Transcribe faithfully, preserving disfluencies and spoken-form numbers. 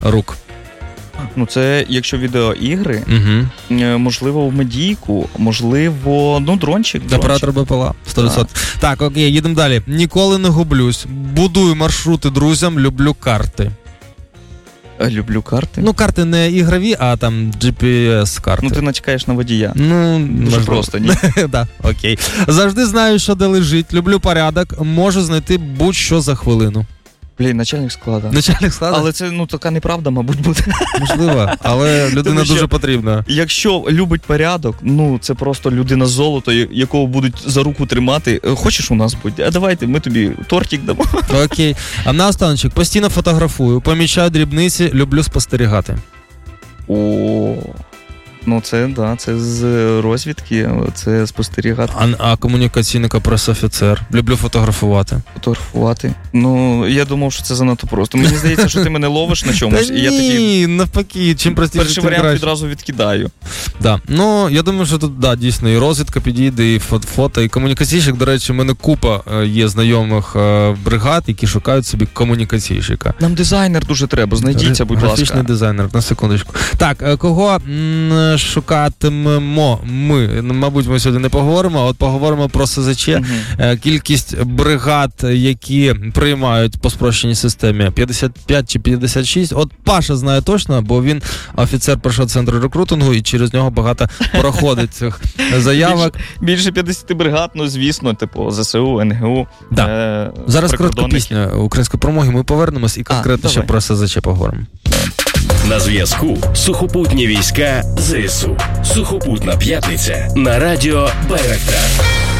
рук? Ну, це, якщо відеоігри, угу. можливо, в медійку, можливо, ну, дрончик. дрончик. Оператор БПЛА, сто відсотків. Так. так, окей, їдемо далі. Ніколи не гублюсь. Будую маршрути друзям, люблю карти. Люблю карти? Ну, карти не ігрові, а там джі пі ес-карти. Ну, ти начекаєш на водія. Ну, дуже можливо. просто, ні? Так, окей. Завжди знаю, що де лежить, люблю порядок, можу знайти будь-що за хвилину. Блін, начальник складу. Начальник складу? Але це, ну, така неправда, мабуть, буде. Можливо, але людина Тому, дуже потрібна. Якщо любить порядок, ну, це просто людина золото, якого будуть за руку тримати. Хочеш у нас бути? А давайте, ми тобі тортик дамо. Окей. А наостаночок, постійно фотографую, помічаю дрібниці, люблю спостерігати. О, ну це, да, це з розвідки, це спостерігати. А, а комунікаційний прес-офіцер. Люблю фотографувати. Фотографувати. Ну, я думав, що це занадто просто. Мені здається, що ти мене ловиш на чомусь. Та і я ні, такий... навпаки, чим простіше, перший тим варіант краще. відразу відкидаю. Да. Ну, я думаю, що тут, да, дійсно, і розвідка підійде, і фото, і комунікаційщик. До речі, в мене купа є знайомих бригад, які шукають собі комунікаційщика. Нам дизайнер дуже треба, знайдіться, будь ласка. Графічний дизайнер, на секундочку. Так, кого м, шукатимемо ми? Мабуть, ми сьогодні не поговоримо, а от поговоримо про ес зет че. Uh-huh. Кількість бригад, які приймають по спрощеній системі, п'ятдесят п'ять чи п'ятдесят шість. От Паша знає точно, бо він офіцер першого центру рекрутингу, і через нього багато проходить цих заявок. Більше, більше п'ятдесят бригад, ну, звісно, типу зе ес у, ен ге у. Да. Е- Зараз коротка пісня української промоги, ми повернемось і конкретно а, ще про ес зет че поговоримо. На зв'язку сухопутні війська зе ес у. Сухопутна п'ятниця на радіо Байрактар.